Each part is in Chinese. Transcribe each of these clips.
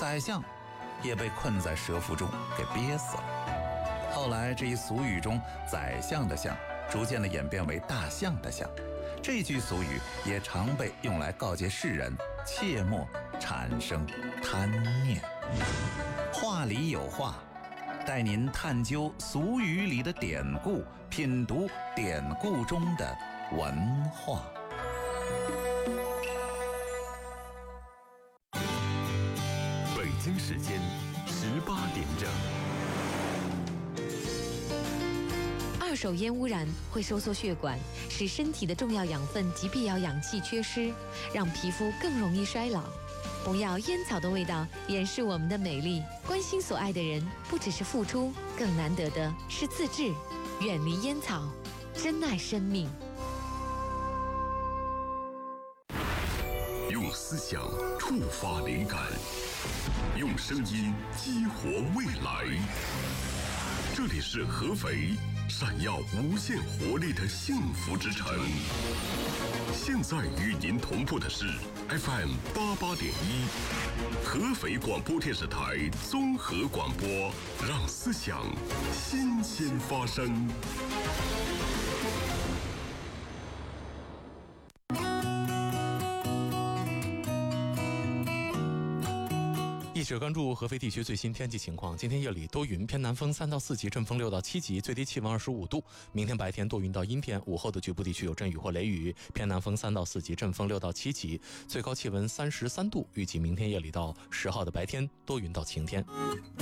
宰相也被困在蛇腹中给憋死了。后来这一俗语中宰相的相逐渐的演变为大象的象，这句俗语也常被用来告诫世人切莫产生贪念。话里有话，带您探究俗语里的典故，品读典故中的文化。 北京时间18点整。 二手烟污染会收缩血管，使身体的重要养分及必要氧气缺失，让皮肤更容易衰老。不要烟草的味道掩饰我们的美丽。关心所爱的人，不只是付出，更难得的是自制。远离烟草，珍爱生命。 用思想触发灵感，用声音激活未来。这里是合肥，闪耀无限活力的幸福之城。现在与您同步的是 FM 88.1，合肥广播电视台综合广播，让思想新鲜发生。 一起关注合肥地区最新天气情况。今天夜里多云，偏南风3到4级，阵风6到7级，最低气温25度。明天白天多云到阴天，午后的局部地区有阵雨或雷雨，偏南风3到4级，阵风6到7级，最高气温33度。预计明天夜里到10号的白天多云到晴天。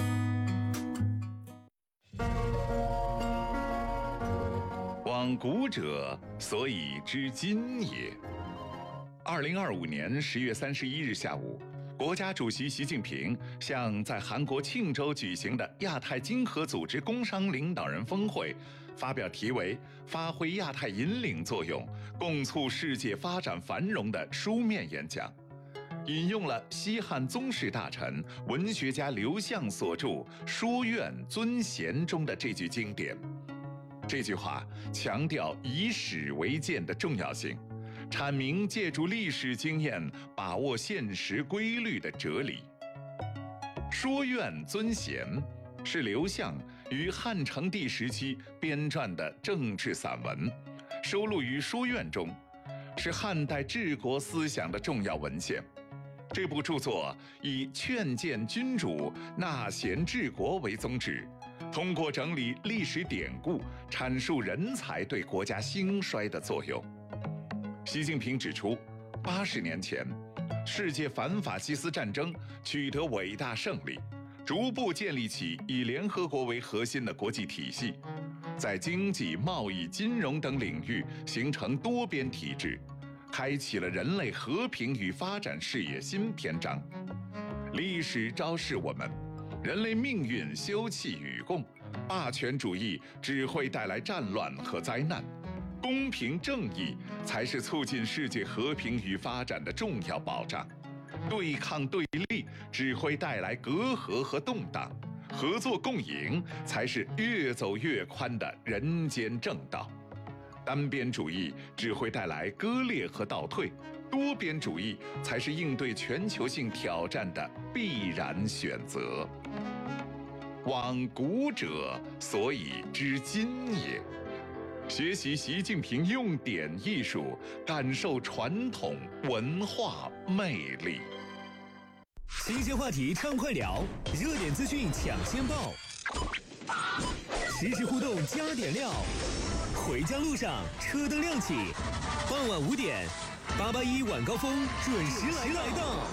往古者，所以知今也。2025年10月31日下午，国家主席习近平向在韩国庆州举行的亚太经合组织工商领导人峰会发表题为《发挥亚太引领作用，共促世界发展繁荣》的书面演讲，引用了西汉宗室大臣、文学家刘向所著《书院尊贤》中的这句经典。这句话强调以史为鉴的重要性，阐明借助历史经验把握现实规律的哲理。说院尊贤是刘向于汉成帝时期编撰的政治散文，收录于《说院》中，是汉代治国思想的重要文献。这部著作以劝谏君主、纳贤治国为宗旨，通过整理历史典故，阐述人才对国家兴衰的作用。习近平指出，80年前，世界反法西斯战争取得伟大胜利，逐步建立起以联合国为核心的国际体系，在经济、贸易、金融等领域形成多边体制，开启了人类和平与发展事业新篇章。历史昭示我们，人类命运休戚与共，霸权主义只会带来战乱和灾难，公平正义才是促进世界和平与发展的重要保障。对抗对立只会带来隔阂和动荡，合作共赢才是越走越宽的人间正道。单边主义只会带来割裂和倒退，多边主义才是应对全球性挑战的必然选择。往古者，所以知今也。学习习近平用典艺术，感受传统文化魅力。 新鲜话题畅快聊，热点资讯抢先报，实时互动加点料。回家路上车灯亮起，傍晚5点，881晚高峰准时来到。